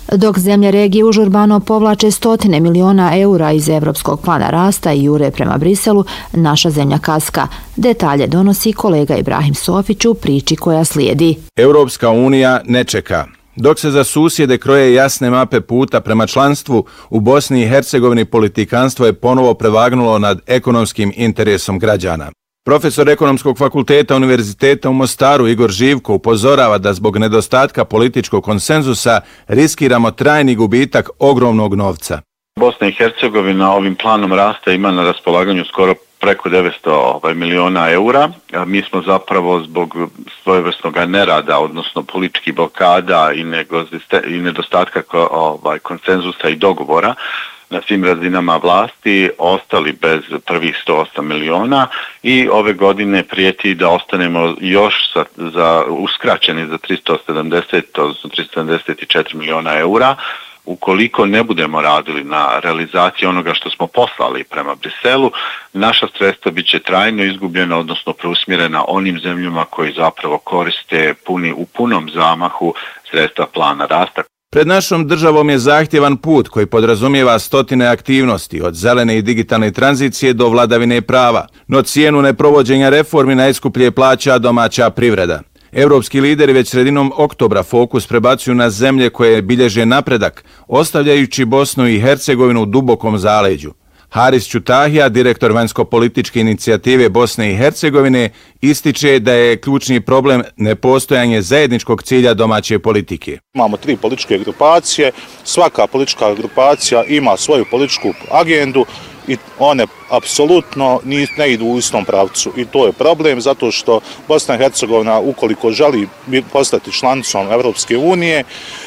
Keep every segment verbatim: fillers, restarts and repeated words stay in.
Dok zemlje regije užurbano povlače stotine miliona eura iz Evropskog plana rasta i jure prema Briselu, naša zemlja kaska. Detalje donosi kolega Ibrahim Sofić u priči koja slijedi. Europska unija ne čeka. Dok se za susjede kroje jasne mape puta prema članstvu, u Bosni i Hercegovini politikanstvo je ponovo prevagnulo nad ekonomskim interesom građana. Profesor Ekonomskog fakulteta Univerziteta u Mostaru Igor Živko upozorava da zbog nedostatka političkog konsenzusa riskiramo trajni gubitak ogromnog novca. Bosna i Hercegovina ovim planom rasta ima na raspolaganju skoro preko devetsto miliona eura. Mi smo zapravo zbog svojevrsnog nerada, odnosno političkih blokada i nedostatka konsenzusa i dogovora na svim razinama vlasti ostali bez prvih sto osam miliona i ove godine prijeti da ostanemo još za, za uskraćeni za tristo sedamdeset, odnosno tristo sedamdeset četiri miliona eura. Ukoliko ne budemo radili na realizaciji onoga što smo poslali prema Briselu, naša sredstva bit će trajno izgubljena, odnosno preusmjerena onim zemljama koji zapravo koriste puni, u punom zamahu sredstva plana rasta. Pred našom državom je zahtjevan put koji podrazumijeva stotine aktivnosti, od zelene i digitalne tranzicije do vladavine prava, no cijenu neprovođenja reformi najskuplje plaća domaća privreda. Evropski lideri već sredinom oktobra fokus prebacuju na zemlje koje bilježe napredak, ostavljajući Bosnu i Hercegovinu u dubokom zaleđu. Haris Ćutahija, direktor vanjsko-političke inicijative Bosne i Hercegovine, ističe da je ključni problem nepostojanje zajedničkog cilja domaće politike. Imamo tri političke grupacije, svaka politička grupacija ima svoju političku agendu i one apsolutno ne idu u istom pravcu i to je problem zato što Bosna i Hercegovina ukoliko želi postati članicom Evropske unije,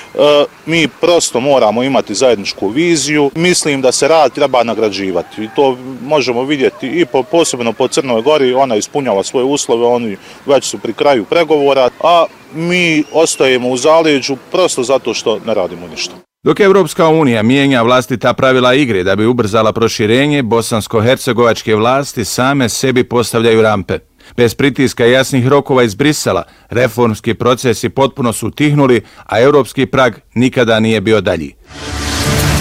mi prosto moramo imati zajedničku viziju. Mislim da se rad treba nagrađivati i to možemo vidjeti i po, posebno po Crnoj Gori, ona ispunjava svoje uslove, oni već su pri kraju pregovora, a mi ostajemo u zaleđu prosto zato što ne radimo ništa. Dok Evropska unija mijenja vlastita pravila igre da bi ubrzala proširenje, bosansko-hercegovačke vlasti same sebi postavljaju rampe. Bez pritiska i jasnih rokova iz Brisela, reformski procesi potpuno su utihnuli, a europski prag nikada nije bio dalji.